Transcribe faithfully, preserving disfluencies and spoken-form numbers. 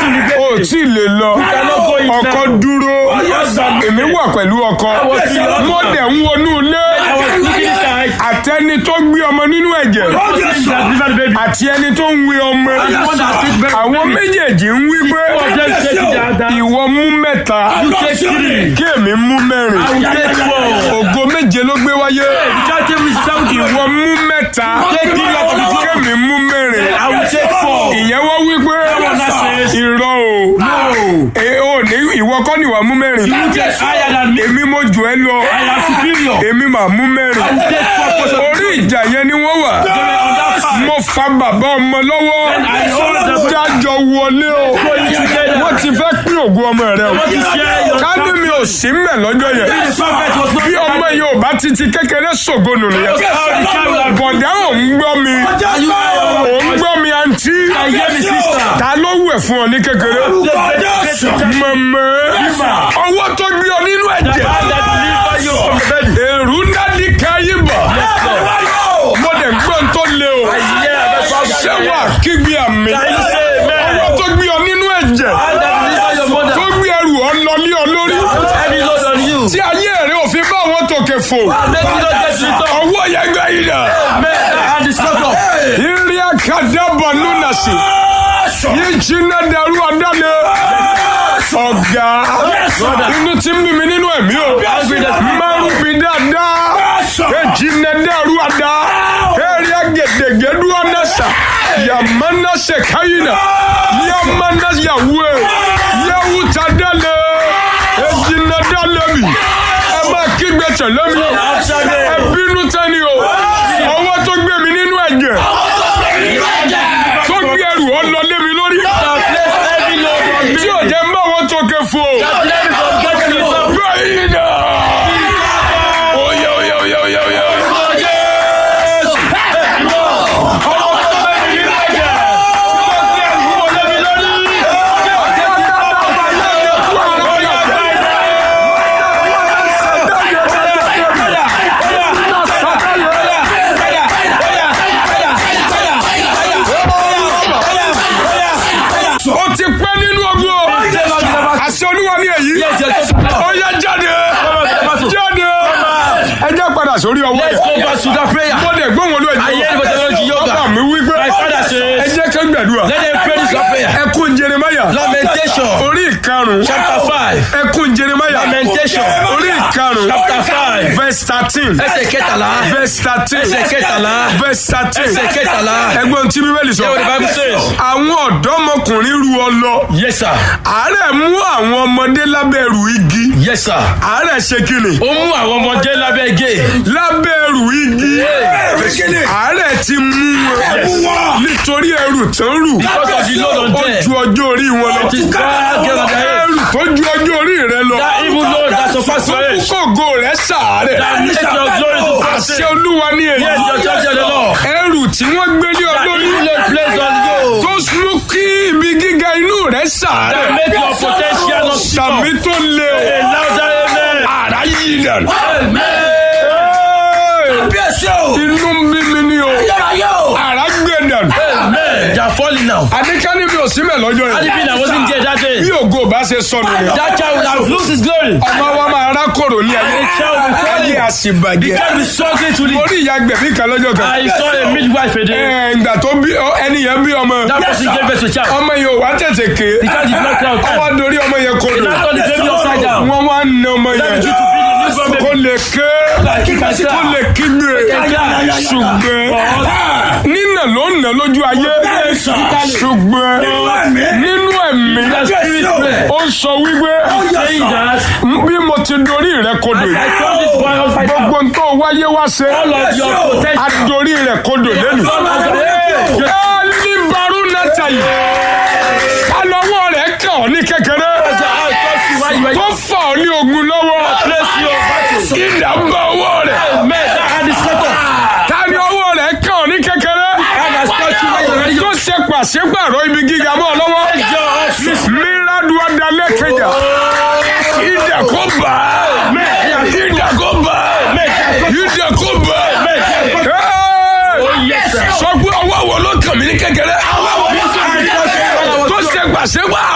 o tí lè lọ ọkọ dúró èmi wà pẹ̀lú ọkọ mo dẹ̀ ń wọnú ilé àtẹni tó gbé ọmọ nínú ẹ̀jẹ̀ àti ẹni tó ń wé ọmọ àwọn méjèèjì ń wí pé ìwọ mú mẹ́ta kí èmi mú mẹ́rin ògo méje ló gbé wáyé ìwọ mú mẹ́ta kí èmi mú mẹ́rin ìyẹn wọ́n wí pé irọ́ o ní ìwọ kọ́ ni wà mú mẹ́rin èmi mo jù ẹ́ lọ èmi mà mú mẹ́rin orí ìjà yẹn ni wọ́n wà mo fa bàbá ọmọ lọ́wọ́ jájọ wọlé o wọ́n ti fẹ́ pín ògo ọmọ rẹ o ká ní mi ò sí mẹ́ lọ́jọ́ yẹn bí ọmọ yẹn ò bá ti ti kékeré ṣògonù nìyẹn bọ̀dá ò ń gbọ́ mi ò ń gbọ́ mi àǹtí ta ló wẹ̀ fún ọ ní kékeré mọ̀mọ́ ọwọ́ tó gbé ọ nínú ẹ̀jẹ̀ èrú nádìí káyé bọ̀ mo dẹ̀ gbọ́n tó lé o ṣé wà kígbe àmì ọwọ́ tó gbé ọ nínú ẹ̀jẹ̀ tó gbé ẹrù ọ lọ lé ọ lórí tí ayé rẹ ò fi bá wọn tòkè fò ọwọ́ yẹn gbé yìí dà ìrìn àkàdàbọ̀ lúnà sí yìí jiná dàrú ọ̀dánù ọ̀gá inú tí ń bí mi nínú ẹ̀mí o márùn bí dáadáa èjìnà dàrú ọ̀dá èrè agèdègèdú ọ̀nàṣà yàmánà ṣèkáyìnà yàmánà yàwó yàwó tàdálẹ̀ èjìnà dálẹ̀ mi ẹ máa kígbe tẹ̀lé mi ẹ bínú tẹ́ni o ọwọ́ tó gbé mi nínú ẹ̀jẹ̀ tó gbé ẹrù ọ lọ lé mi lórí tí ò jẹ́ mbà wọ́n tó ké fún o. Báyìí náà. Oyè oyè oyè oyè oyè. Ó ti pẹ́ nínú ogun o. Àṣẹ Olúwa ní èyí. Ó yá jáde. Jáde. Ẹ jẹ́ padà sórí ọwọ́ yẹn. Mo dẹ̀ gbóhùn olú ẹ̀jẹ̀. Bàbá mi wí pé ẹ jẹ́ kí n gbàdúrà. Ẹkún Jeremáyà. Orí ìkarùn-ún. Ẹkún Jeremáyà. Orí ìkarùn-ún. Verse thirteen. Verse thirteen. Verse thirteen. Ẹgbọ́n tí Bíbélì sọ. Àwọn ọ̀dọ́mọkùnrin ru ọ lọ. Yes sir. Àárẹ̀ mú àwọn ọmọdé lábẹ́ ẹrù igi. Yes sir. Àárẹ̀ ṣe kíni? Ó mú àwọn ọmọdé lábẹ́ igi. Lábẹ́ ẹrù igi. Àárẹ̀ ti mú wọn. Nítorí ẹrù tán rù. Because of the load on them. Ó ju ọjọ́ orí wọn lọ. Ẹrù tó ju ọjọ́ orí rẹ lọ. That even load that surpasses your age. Kókó rẹ̀ sàárẹ̀. That makes your glory to pass. Àṣẹ Olúwa ní èyí. Yes, your church of the Lord. Ẹrù tí wọ́n gbé ní That ọlọ́rí. even load placed on you. Tó mú kí ibi gíga inú rẹ̀ sàárẹ̀. That make your potential not Sàmì tó lé o. A louder amen. Àrá yìí dànù. Amen. Inú ń bí mi ní o. Àrá gbé dànù. Amen. They are falling now. Adékání mi ò sí mẹ́ lọ́jọ́ Had it yẹn. been I wasn't there that day, Bí ògo bá ṣe sọnù rẹ̀. that child would have lost his glory. Ọmọ wa máa rákòrò ní ayé. The child will be Ayé falling. The àṣìbàjẹ́. child will be struggling to Mo live. rí ìyá gbẹ̀bí kan lọ́jọ́ kan. I saw a midwife a day. Ẹ, Ìgbà tó bí ọ- ẹni yẹn bí ọmọ. That person gave birth to a child. Ọmọ yẹn ò wá tètè ké. The child did not cry out. Ọwọ́ dorí ọmọ yẹn kodò. Now turn the baby upside down. Wọ́n wá na ọmọ That yẹn. is due to being a newborn Kó baby. lè ké. Kó lè kígbe. Ṣùgbọ́n nínà ló ń nà lójú ayé. Ṣùgbọ́n nínú ẹ̀mí ó ń sọ wípé Saying that bí mo ti dorí rẹ kodò I yìí. turned this boy upside down. Gbogbo nǹkan wáyé wá ṣe. All of your potential. Adorí rẹ̀ kodò lẹ́nu. Ẹni barú náta yìí. Alọ́wọ́ rẹ̀ kàn ọ́ ní kékeré. Tó fà ọ́ ní ogun lọ́wọ́. Ìdá bá ọwọ́ rẹ̀. Ta ni ọwọ́ rẹ̀ kàn ọ́ ní kékeré? Tó ṣe pàṣípàrọ̀ ibi gíga mọ́ ọ lọ́wọ́. Mírádùú adalẹ́ kẹjà. Ìdá kó bá. Ìdá kó bá. Ìdá kó bá. Sọ pé ọwọ́ wo ló kàn mí ní kékeré? Tó ṣe pàṣípàrọ̀.